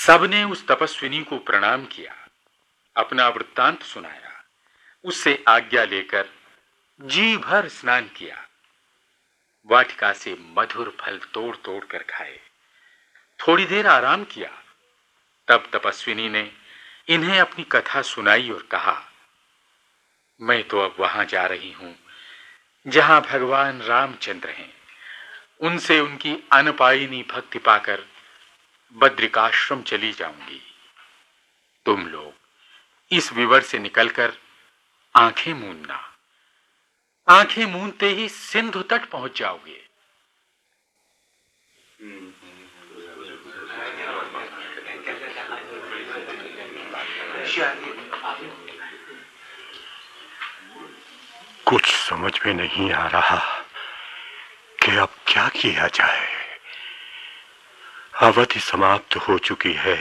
सबने उस तपस्विनी को प्रणाम किया, अपना वृत्तांत सुनाया, उससे आज्ञा लेकर जी भर स्नान किया, वाटिका से मधुर फल तोड़ तोड़ कर खाए, थोड़ी देर आराम किया। तब तपस्विनी ने इन्हें अपनी कथा सुनाई और कहा, मैं तो अब वहां जा रही हूं जहां भगवान रामचंद्र हैं। उनसे उनकी अनपायिनी भक्ति पाकर बद्रिकाश्रम चली जाऊंगी। तुम लोग इस विवर से निकलकर आंखें मूंदना, आंखें मूंदते ही सिंधु तट पहुंच जाओगे। कुछ समझ में नहीं आ रहा कि अब क्या किया जाए। अवधि समाप्त हो चुकी है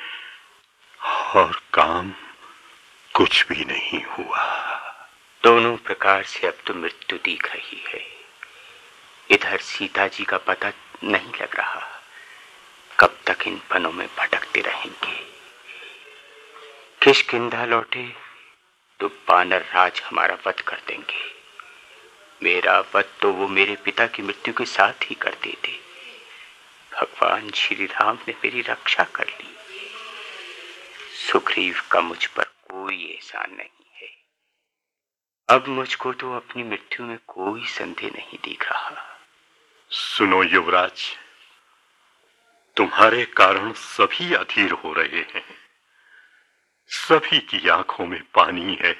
और काम कुछ भी नहीं हुआ। दोनों प्रकार से अब तो मृत्यु दिख रही है। इधर सीता जी का पता नहीं लग रहा, कब तक इन वनों में भटकते रहेंगे। किष्किंधा लौटे तो वानर राज हमारा वध कर देंगे। मेरा वध तो वो मेरे पिता की मृत्यु के साथ ही कर देते। भगवान श्री राम ने मेरी रक्षा कर ली। सुग्रीव का मुझ पर कोई एहसान नहीं है। अब मुझको तो अपनी मृत्यु में कोई संदेह नहीं दिख रहा। सुनो युवराज, तुम्हारे कारण सभी अधीर हो रहे हैं, सभी की आंखों में पानी है।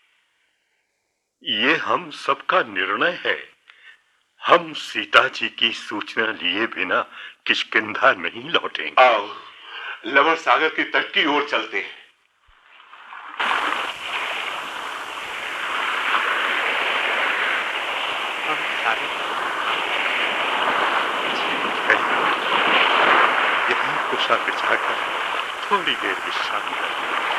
ये हम सबका निर्णय है। हम सीता जी की सूचना लिए बिना किष्किंधा नहीं लौटेंगे। आओ, लवण सागर के तट की ओर चलते हैं। यहीं कुशा बिछाकर थोड़ी देर विश्राम करें।